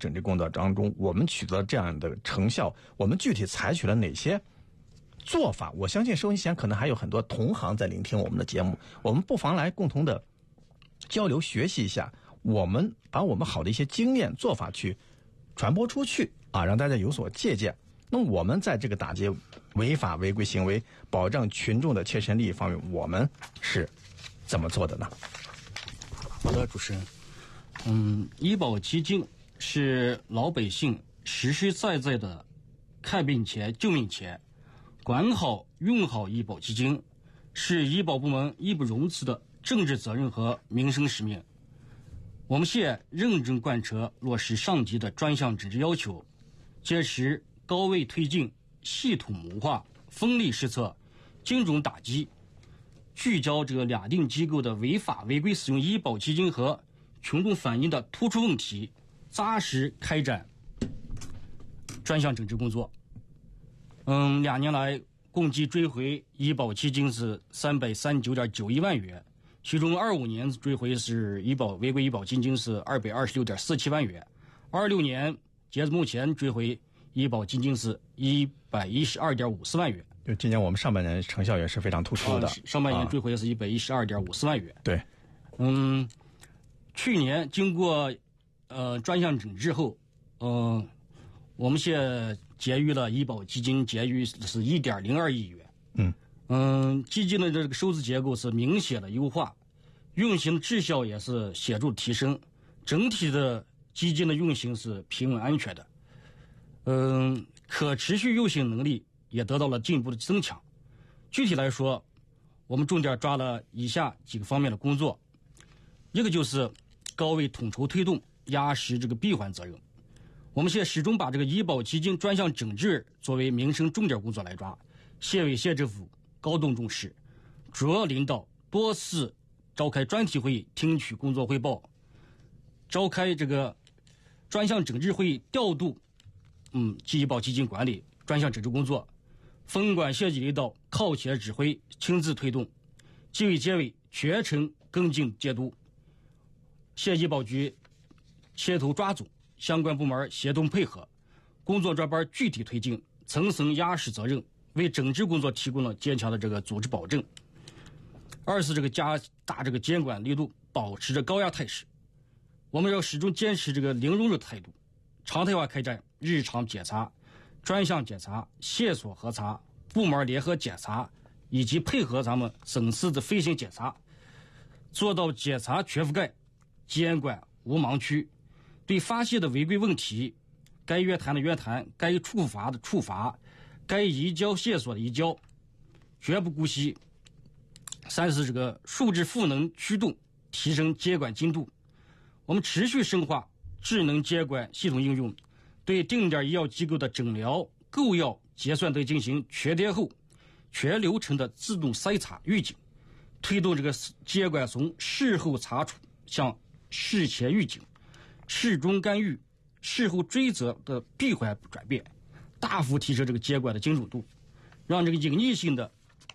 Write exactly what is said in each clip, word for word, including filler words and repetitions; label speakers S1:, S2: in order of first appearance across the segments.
S1: 整治工作当中，我们取得这样的成效，我们具体采取了哪些做法？我相信收音机前可能还有很多同行在聆听我们的节目，我们不妨来共同的交流学习一下，我们把我们好的一些经验做法去传播出去啊，让大家有所借鉴。那我们在这个打击违法违规行为、保障群众的切身利益方面，我们是怎么做的呢？
S2: 好的，主持人。嗯，医保基金是老百姓实实在在的看病钱、救命钱，管好、用好医保基金，是医保部门义不容辞的政治责任和民生使命。我们县认真贯彻落实上级的专项整治要求，坚持高位推进、系统谋划、锋利施策、精准打击，聚焦这个两定机构的违法违规使用医保基金和群众反映的突出问题，扎实开展专项整治工作。嗯，两年来共计追回医保基金是三百三十九点九一万元，其中二五年追回是医保违规医保基金是二百二十六点四七万元，二六年截至目前追回医保基金是一百一十二点五四万元。
S1: 就今年我们上半年成效也是非常突出的，
S2: 啊、上半年追回是一百一十二点五四万元。
S1: 对，
S2: 嗯，去年经过呃专项整治后，嗯、呃，我们县结余了医保基金结余是一点零二亿元。
S1: 嗯
S2: 嗯，基金的这个收支结构是明显的优化，运行质效也是显著提升，整体的基金的运行是平稳安全的。嗯，可持续运行能力也得到了进一步的增强。具体来说，我们重点抓了以下几个方面的工作，一个就是高位统筹推动，压实这个闭环责任。我们县始终把这个医保基金专项整治作为民生重点工作来抓，县委县政府高度重视，主要领导多次召开专题会议，听取工作汇报，召开这个专项整治会议，调度嗯医保基金管理专项整治工作，分管县级领导靠前指挥，亲自推动，纪委监委全程跟进监督，县医保局牵头抓组，相关部门协同配合，工作专班具体推进，层层压实责任，为整治工作提供了坚强的这个组织保证。二是这个加大这个监管力度，保持着高压态势。我们要始终坚持这个零容忍态度，常态化开展日常检查、专项检查、线索核查、部门联合检查，以及配合咱们省市的飞行检查，做到检查全覆盖，监管无盲区。对发现的违规问题，该约谈的约谈，该处罚的处罚，该移交线索的移交，绝不姑息。三是这个数字赋能驱动，提升监管精度。我们持续深化智能监管系统应用，对定点医药机构的诊疗、购药、结算等进行全天候、全流程的自动筛查预警，推动这个监管从事后查处向事前预警、事中干预、事后追责的闭环转变，大幅提升这个监管的精准度，让这个隐匿性的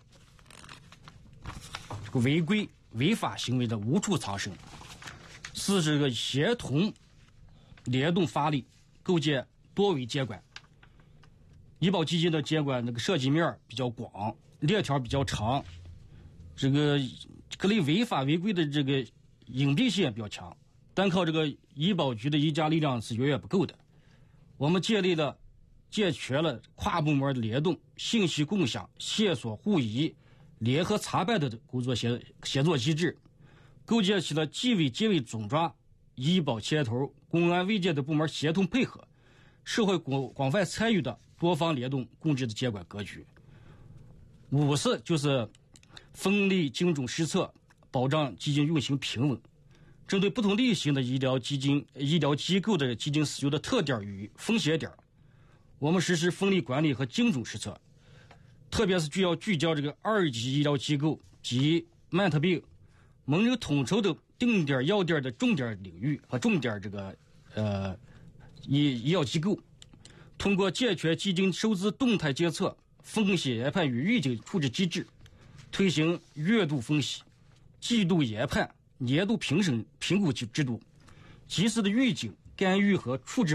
S2: 这个违规违法行为的无处藏身。四是这个协同联动发力，构建多维监管。医保基金的监管那个涉及面比较广，链条比较长，这个各类违法违规的这个隐蔽性也比较强，单靠这个医保局的一家力量是远远不够的。我们建立了健全了跨部门的联动、信息共享、线索互移、联合查办的工作协协作机制，构建起了纪委监委总抓、医保牵头、公安卫健的部门协同配合、社会广广泛参与的多方联动共治的监管格局。五是就是锋利精准施策，保障基金运行平稳。针对不同类型的医疗基金、医疗机构的基金使用的特点与风险点，我们实施锋利管理和精准施策，特别是需要聚焦这个二级医疗机构及慢特病、蒙人统筹的定点药店的重点领域和重点这个呃医医药机构，通过健全基金收支动态监测、风险研判与预警处置机制，推行月度分析、季度研判、年度评审评估制度，及时的预警、干预和处置